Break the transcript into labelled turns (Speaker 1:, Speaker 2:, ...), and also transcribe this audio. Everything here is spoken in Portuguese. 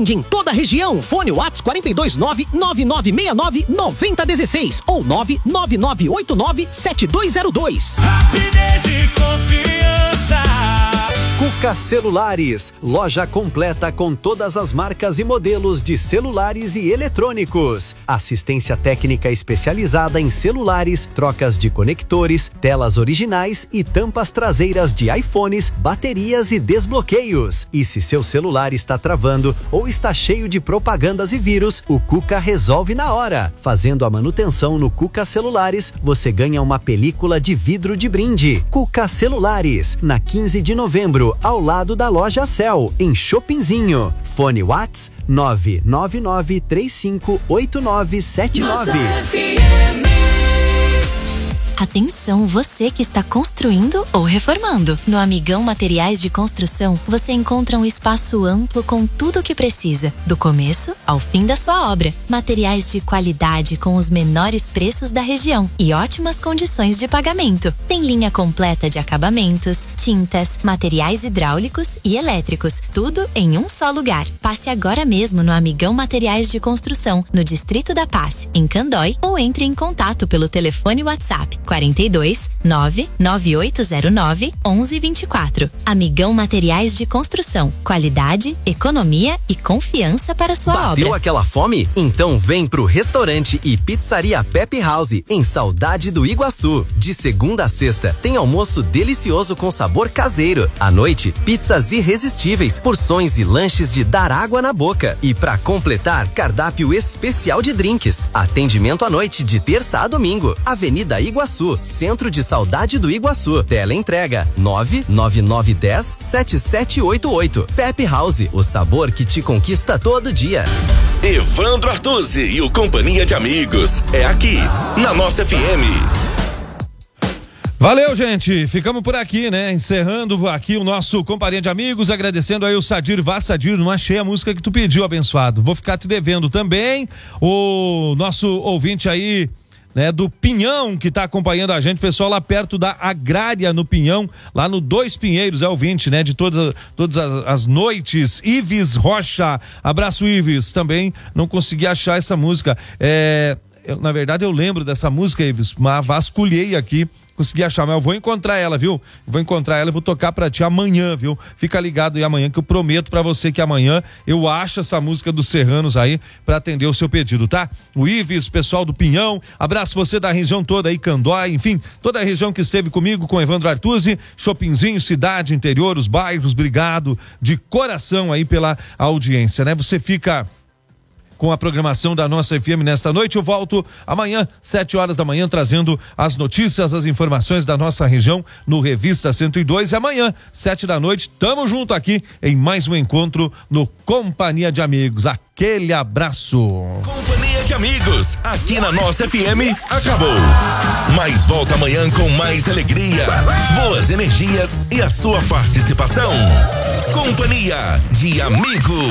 Speaker 1: atende em toda a região. Fone WhatsApp 429-9969-9016 ou 99989-7202.
Speaker 2: Rapidez e confiança.
Speaker 3: Cuca Celulares, loja completa com todas as marcas e modelos de celulares e eletrônicos. Assistência técnica especializada em celulares, trocas de conectores, telas originais e tampas traseiras de iPhones, baterias e desbloqueios. E se seu celular está travando ou está cheio de propagandas e vírus, o Cuca resolve na hora. Fazendo a manutenção no Cuca Celulares, você ganha uma película de vidro de brinde. Cuca Celulares, na 15 de novembro, ao lado da loja Cell, em Chopinzinho. Fone WhatsApp 999358979.
Speaker 4: Atenção, você que está construindo ou reformando. No Amigão Materiais de Construção, você encontra um espaço amplo com tudo o que precisa, do começo ao fim da sua obra. Materiais de qualidade com os menores preços da região e ótimas condições de pagamento. Tem linha completa de acabamentos, tintas, materiais hidráulicos e elétricos, tudo em um só lugar. Passe agora mesmo no Amigão Materiais de Construção, no Distrito da Paz, em Candói, ou entre em contato pelo telefone WhatsApp 42 99809 1124. Amigão Materiais de Construção. Qualidade, economia e confiança para sua obra.
Speaker 5: Bateu aquela fome? Então vem pro restaurante e pizzaria Pepe House, em Saudade do Iguaçu. De segunda a sexta, tem almoço delicioso com sabor caseiro. À noite, pizzas irresistíveis, porções e lanches de dar água na boca. E pra completar, cardápio especial de drinks. Atendimento à noite de terça a domingo. Avenida Iguaçu, Centro de Saudade do Iguaçu. Teleentrega 99910-7788. Pepe House, o sabor que te conquista todo dia.
Speaker 6: Evandro Artuzzi e o Companhia de Amigos. É aqui, na nossa FM.
Speaker 7: Valeu, gente. Ficamos por aqui, né? Encerrando aqui o nosso Companhia de Amigos, agradecendo aí o Sadir. Sadir, não achei a música que tu pediu, abençoado. Vou ficar te devendo também. O nosso ouvinte aí, né, do Pinhão, que tá acompanhando a gente, pessoal lá perto da Agrária no Pinhão, lá no Dois Pinheiros, é ouvinte, né, de todas as noites. Ives Rocha, abraço, Ives. Também não consegui achar essa música. Na verdade eu lembro dessa música, Ives, mas vasculhei aqui, consegui achar, mas eu vou encontrar ela, viu? Vou encontrar ela e vou tocar pra ti amanhã, viu? Fica ligado aí amanhã, que eu prometo pra você que amanhã eu acho essa música dos Serranos aí pra atender o seu pedido, tá? O Ives, pessoal do Pinhão, abraço você da região toda aí, Candói, enfim, toda a região que esteve comigo, com Evandro Artuzzi, Chopinzinho, cidade, interior, os bairros, obrigado de coração aí pela audiência, né? Você fica com a programação da nossa FM nesta noite. Eu volto amanhã, 7 horas da manhã, trazendo as notícias, as informações da nossa região no Revista 102. E amanhã, 7 da noite, tamo junto aqui em mais um encontro no Companhia de Amigos. Aquele abraço.
Speaker 6: Companhia de Amigos, aqui na nossa FM, acabou. Mas volta amanhã com mais alegria, boas energias e a sua participação. Companhia de Amigos.